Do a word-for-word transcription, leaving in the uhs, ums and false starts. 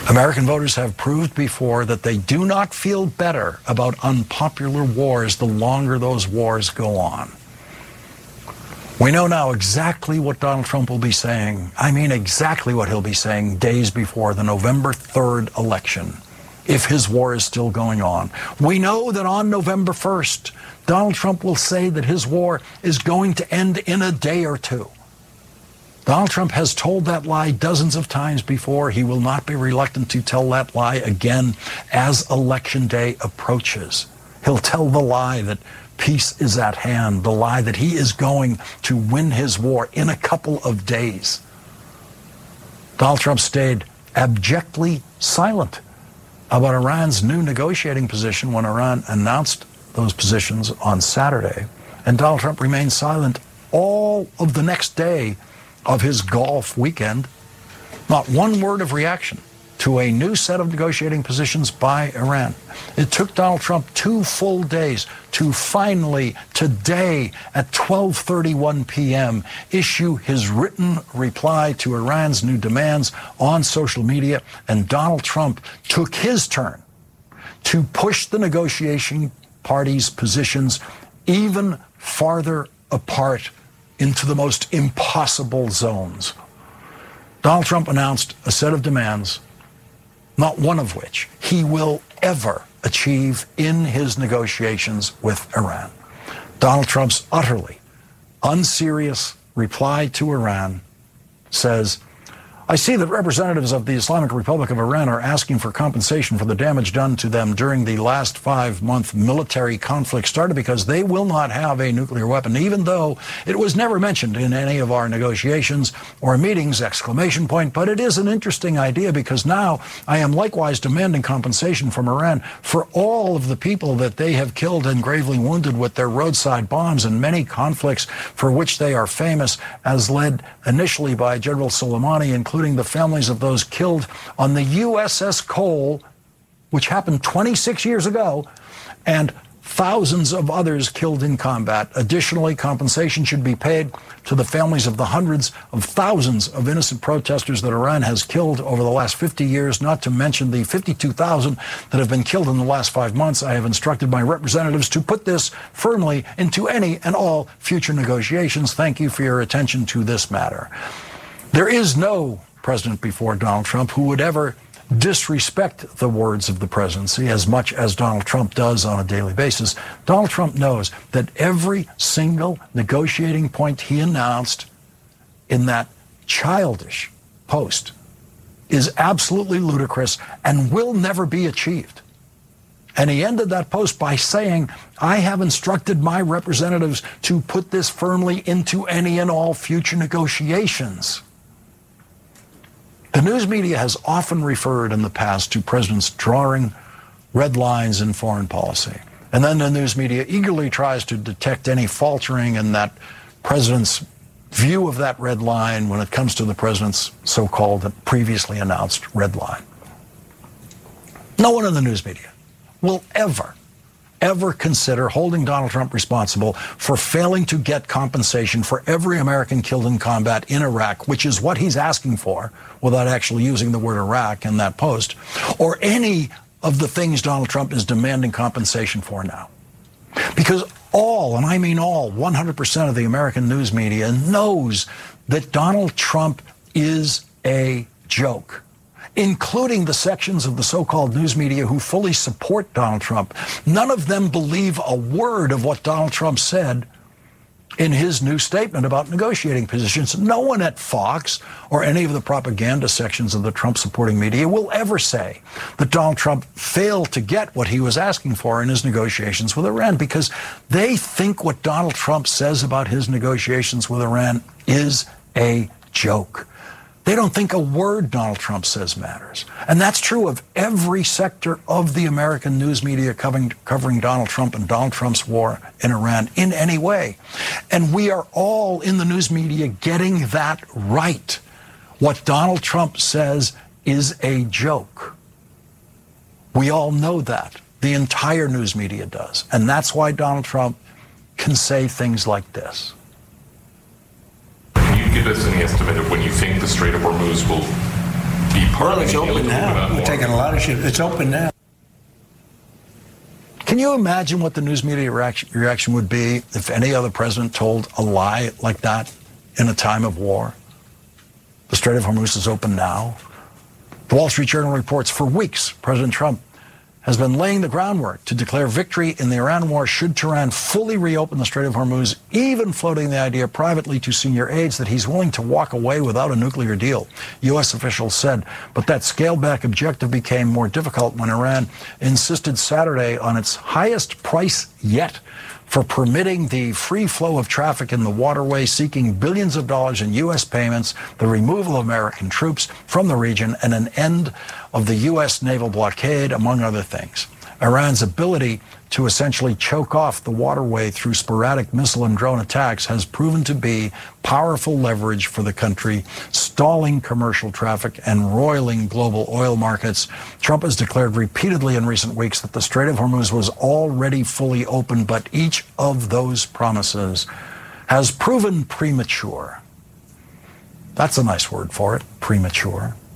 American voters have proved before that they do not feel better about unpopular wars the longer those wars go on. We know now exactly what Donald Trump will be saying. I mean exactly what he'll be saying days before the November third election, if his war is still going on. We know that on November first, Donald Trump will say that his war is going to end in a day or two. Donald Trump has told that lie dozens of times before. He will not be reluctant to tell that lie again as Election Day approaches. He'll tell the lie that peace is at hand, the lie that he is going to win his war in a couple of days. Donald Trump stayed abjectly silent about Iran's new negotiating position when Iran announced those positions on Saturday. And Donald Trump remained silent all of the next day of his golf weekend. Not one word of reaction to a new set of negotiating positions by Iran. It took Donald Trump two full days to finally, today at twelve thirty-one p m, issue his written reply to Iran's new demands on social media. And Donald Trump took his turn to push the negotiation parties' positions even farther apart into the most impossible zones. Donald Trump announced a set of demands, not one of which he will ever achieve in his negotiations with Iran. Donald Trump's utterly unserious reply to Iran says, I see that representatives of the Islamic Republic of Iran are asking for compensation for the damage done to them during the last five-month military conflict started because they will not have a nuclear weapon, even though it was never mentioned in any of our negotiations or meetings, exclamation point. But it is an interesting idea because now I am likewise demanding compensation from Iran for all of the people that they have killed and gravely wounded with their roadside bombs in many conflicts for which they are famous, as led initially by General Soleimani, including including the families of those killed on the U S S Cole, which happened twenty-six years ago, and thousands of others killed in combat. Additionally, compensation should be paid to the families of the hundreds of thousands of innocent protesters that Iran has killed over the last fifty years, not to mention the fifty-two thousand that have been killed in the last five months. I have instructed my representatives to put this firmly into any and all future negotiations. Thank you for your attention to this matter. There is no president before Donald Trump who would ever disrespect the words of the presidency as much as Donald Trump does on a daily basis. Donald Trump knows that every single negotiating point he announced in that childish post is absolutely ludicrous and will never be achieved. And he ended that post by saying, I have instructed my representatives to put this firmly into any and all future negotiations. The news media has often referred in the past to presidents drawing red lines in foreign policy. And then the news media eagerly tries to detect any faltering in that president's view of that red line when it comes to the president's so-called previously announced red line. No one in the news media will ever, ever consider holding Donald Trump responsible for failing to get compensation for every American killed in combat in Iraq, which is what he's asking for, without actually using the word Iraq in that post, or any of the things Donald Trump is demanding compensation for now. Because all, and I mean all, one hundred percent of the American news media knows that Donald Trump is a joke, including the sections of the so-called news media who fully support Donald Trump. None of them believe a word of what Donald Trump said in his new statement about negotiating positions. No one at Fox or any of the propaganda sections of the Trump-supporting media will ever say that Donald Trump failed to get what he was asking for in his negotiations with Iran, because they think what Donald Trump says about his negotiations with Iran is a joke. They don't think a word Donald Trump says matters. And that's true of every sector of the American news media covering, covering Donald Trump and Donald Trump's war in Iran in any way. And we are all in the news media getting that right. What Donald Trump says is a joke. We all know that. The entire news media does. And that's why Donald Trump can say things like this. Can you give us any estimate of when you think the Strait of Hormuz will be part Well, of it's the deal open to move it now. on We're more. taking a lot of ships. It's open now. Can you imagine what the news media reaction, reaction would be if any other president told a lie like that in a time of war? The Strait of Hormuz is open now. The Wall Street Journal reports for weeks, President Trump has been laying the groundwork to declare victory in the Iran war should Tehran fully reopen the Strait of Hormuz, even floating the idea privately to senior aides that he's willing to walk away without a nuclear deal, U S officials said. But that scaled-back objective became more difficult when Iran insisted Saturday on its highest price yet for permitting the free flow of traffic in the waterway, seeking billions of dollars in U S payments, the removal of American troops from the region, and an end of the U S naval blockade, among other things. Iran's ability to essentially choke off the waterway through sporadic missile and drone attacks has proven to be powerful leverage for the country, stalling commercial traffic and roiling global oil markets. Trump has declared repeatedly in recent weeks that the Strait of Hormuz was already fully open, but each of those promises has proven premature. That's a nice word for it, premature.